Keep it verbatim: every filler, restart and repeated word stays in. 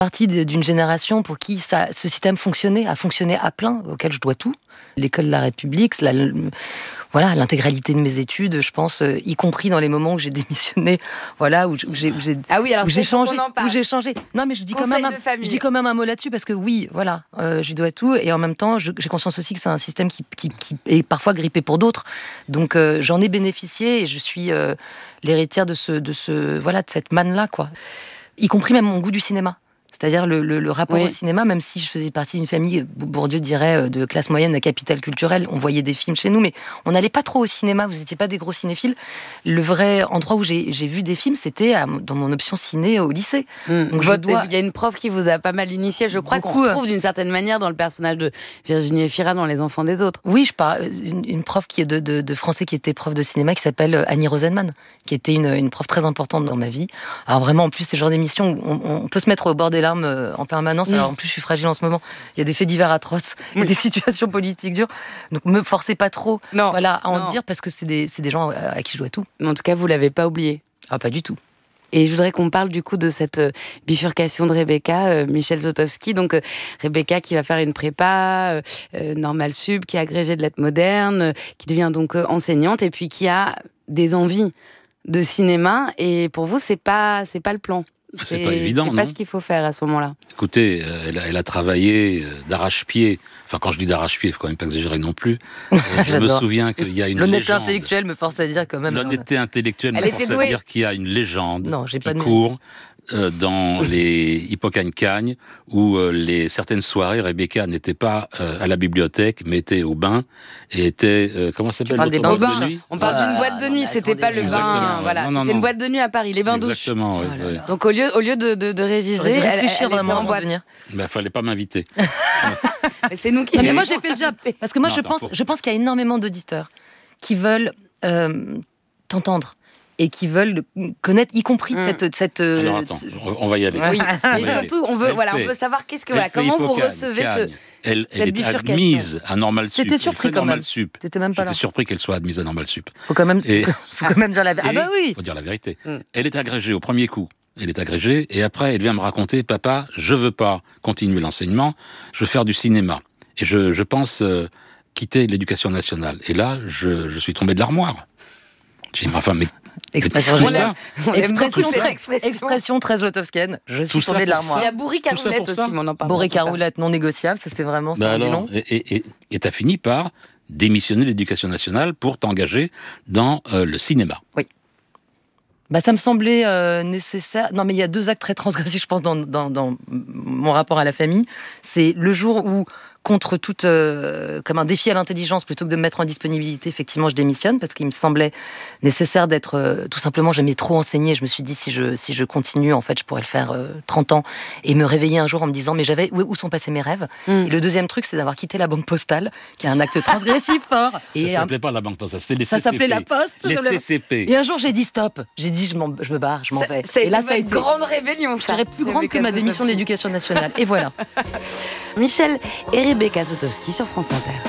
Partie d'une génération pour qui ça, ce système fonctionnait, a fonctionné à plein, auquel je dois tout. L'école de la République, la, voilà, l'intégralité de mes études, je pense, euh, y compris dans les moments où j'ai démissionné, voilà, où, où j'ai, où j'ai, ah oui, alors où j'ai changé, où j'ai changé. Non, mais je dis quand même, un, je dis quand même un mot là-dessus parce que oui, voilà, euh, je lui dois tout, et en même temps, je, j'ai conscience aussi que c'est un système qui, qui, qui est parfois grippé pour d'autres. Donc, euh, j'en ai bénéficié et je suis euh, l'héritière de ce, de ce, voilà, de cette manne-là, quoi. Y compris même mon goût du cinéma. C'est-à-dire le, le, le rapport oui. au cinéma, même si je faisais partie d'une famille, Bourdieu dirait, de classe moyenne, à capitale culturelle, on voyait des films chez nous, mais on n'allait pas trop au cinéma, vous n'étiez pas des gros cinéphiles. Le vrai endroit où j'ai, j'ai vu des films, c'était à, dans mon option ciné au lycée. Mmh. Donc je dois... Il y a une prof qui vous a pas mal initié, je crois Beaucoup, qu'on retrouve d'une certaine manière dans le personnage de Virginie Efira dans Les Enfants des autres. Oui, je parle, une, une prof qui est de, de, de français qui était prof de cinéma, qui s'appelle Annie Rosenman, qui était une, une prof très importante dans ma vie. Alors vraiment, en plus, c'est le genre d'émission où on, on peut se mettre au bord des larmes en permanence. Alors, en plus, je suis fragile en ce moment. Il y a des faits divers atroces, il y a des situations politiques dures. Donc, me forcez pas trop non, voilà, à en non. dire, parce que c'est des, c'est des gens à qui je dois tout. Mais en tout cas, vous l'avez pas oublié. Ah, pas du tout. Et je voudrais qu'on parle du coup de cette bifurcation de Rebecca, euh, Michel Zlotowski. Donc, euh, Rebecca qui va faire une prépa, euh, normale sup, qui est agrégée de lettres modernes, euh, qui devient donc euh, enseignante, et puis qui a des envies de cinéma. Et pour vous, c'est pas, c'est pas le plan. C'est, c'est pas évident, c'est non ? pas ce qu'il faut faire à ce moment-là. Écoutez, elle a, elle a travaillé d'arrache-pied. Enfin, quand je dis d'arrache-pied, il faut quand même pas exagérer non plus. Euh, je me souviens qu'il y a une L'honnêteté légende. intellectuelle me force à dire quand même. L'honnêteté intellectuelle me force à dire qu'il y a une légende non, j'ai qui pas de court euh, dans les Hippocagnes-Cagnes où euh, les certaines soirées, Rebecca n'était pas euh, à la bibliothèque, mais était au bain et était euh, comment ça s'appelle l'autre bains de nuit. On parle ah, d'une boîte de nuit, c'était pas le Exactement, bain. ouais. Voilà, non, non, c'était non. une boîte de nuit à Paris, les bains douches. Exactement. Oui, voilà. oui. Donc au lieu, au lieu de, de, de réviser, elle, elle était en boîte. Il ben, fallait pas m'inviter. Mais c'est nous qui. Non, mais moi j'ai fait le job parce que moi non, je pense, pour... je pense qu'il y a énormément d'auditeurs qui veulent euh, t'entendre. Et qui veulent connaître, y compris mmh. cette, cette. Alors attends, on va y aller. Oui, mais aller. surtout, on veut, voilà, fait, on veut savoir qu'est-ce que, voilà, comment vous recevez ce. Elle, elle est admise à Normal Sup. T'étais surpris quand même. Sup. T'étais même pas J'étais là. surpris qu'elle soit admise à Normal Sup. Faut quand même, et... faut quand même dire la vérité. Ah bah oui. Faut dire la vérité. Mm. Elle est agrégée au premier coup. Elle est agrégée et après elle vient me raconter, papa, je veux pas continuer l'enseignement, je veux faire du cinéma et je, je pense euh, quitter l'éducation nationale. Et là, je, je suis tombé de l'armoire. J'ai dit, enfin, mais Expression, tout ça. Expression, tout très, expression. expression très zlotowskienne. Je suis tombée de l'armoire. Il y a bourrique à roulette aussi, mais on en parle. Bourrique à roulette non négociable, ça c'était vraiment ça. Bah alors, et et, et t'as fini par démissionner de l'éducation nationale pour t'engager dans euh, le cinéma. Oui. Bah, ça me semblait euh, nécessaire. Non, mais il y a deux actes très transgressifs, je pense, dans, dans, dans mon rapport à la famille. C'est le jour où, contre toute, euh, comme un défi à l'intelligence, plutôt que de me mettre en disponibilité, effectivement, je démissionne parce qu'il me semblait nécessaire d'être, euh, tout simplement, j'aimais trop enseigner. Je me suis dit, si je, si je continue, en fait, je pourrais le faire euh, trente ans et me réveiller un jour en me disant, mais j'avais, où, où sont passés mes rêves? Mm. Et le deuxième truc, c'est d'avoir quitté la banque postale, qui est un acte transgressif fort. Ça et s'appelait un... pas la banque postale, c'était les ça C C P. Ça s'appelait la poste. Les C C P. Et un jour, j'ai dit stop. J'ai dit, je, je me barre, je m'en vais. C'est et là, ça a une été grande rébellion, ça. Je dirais plus grande que ma démission de l'éducation nationale. Et voilà. Michel et Rebecca Zlotowski sur France Inter.